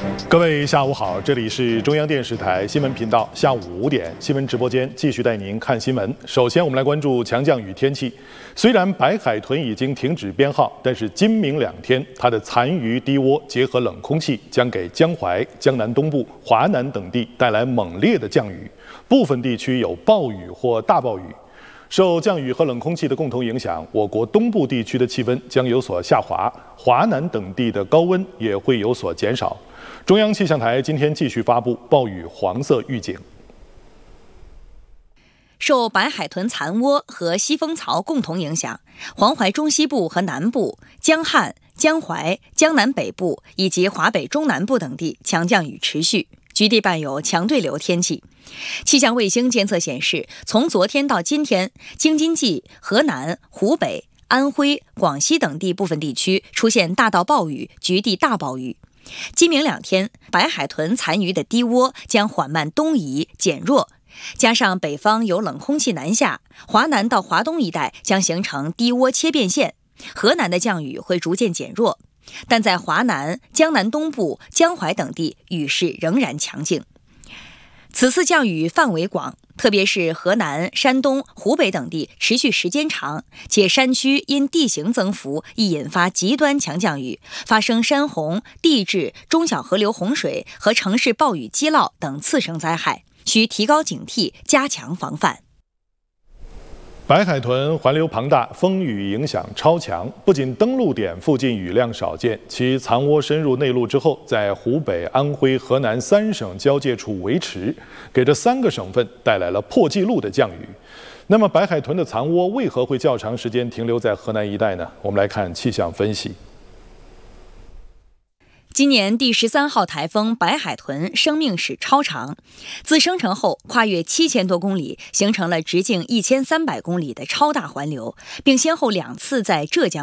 各位下午好，这里是中央电视台新闻频道，下午5点新闻直播间继续带您看新闻。首先，我们来关注强降雨天气。虽然白海豚已经停止编号，但是今明2天，它的残余低涡结合冷空气，将给江淮、江南东部、华南等地带来猛烈的降雨，部分地区有暴雨或大暴雨。受降雨和冷空气的共同影响，我国东部地区的气温将有所下滑，华南等地的高温也会有所减少。中央气象台今天继续发布暴雨黄色预警。 受白海豚残涡和西风槽共同影响，黄淮中西部和南部、江汉、江淮、江南北部以及华北中南部等地强降雨持续，局地伴有强对流天气。气象卫星监测显示，从昨天到今天，京津冀、河南、湖北、安徽、广西等地部分地区出现大到暴雨、局地大暴雨。今明2天，白海豚残余的低涡将缓慢东移减弱，加上北方有冷空气南下，华南到华东一带将形成低涡切变线，河南的降雨会逐渐减弱，但在华南、江南东部、江淮等地雨势仍然强劲。此次降雨范围广，特别是河南、山东、湖北等地持续时间长，且山区因地形增幅易引发极端强降雨，发生山洪、地质、中小河流洪水和城市暴雨积涝等次生灾害，需提高警惕，加强防范。 白海豚环流庞大，风雨影响超强，不仅登陆点附近雨量少见，其残涡深入内陆之后，在湖北、安徽、河南3省交界处维持，给这3个省份带来了破纪录的降雨。那么，白海豚的残涡为何会较长时间停留在河南一带呢？我们来看气象分析。 今年第13号台风白海豚生命史超长，自生成后跨越7000多公里，形成了直径1300公里的超大环流，并先后2次在浙江